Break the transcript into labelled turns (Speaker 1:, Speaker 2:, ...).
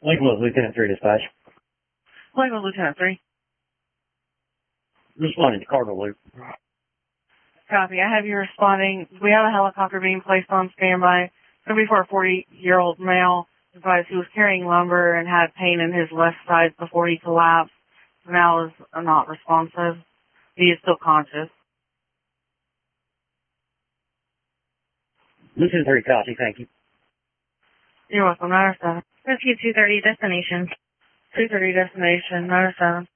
Speaker 1: Lakewood, Lieutenant 3 dispatch.
Speaker 2: Lakewood, Lieutenant 3.
Speaker 1: Responding to Cardinal Loop.
Speaker 2: Copy. I have you responding. We have a helicopter being placed on standby. It's going to be for a 40-year-old male. Advised he was carrying lumber and had pain in his left side before he collapsed. Now is not responsive. He is still conscious.
Speaker 1: Lieutenant 3, copy. Thank you.
Speaker 2: You're welcome. Matter 7.
Speaker 3: Rescue 230, destination.
Speaker 2: 230 destination. Matter 7.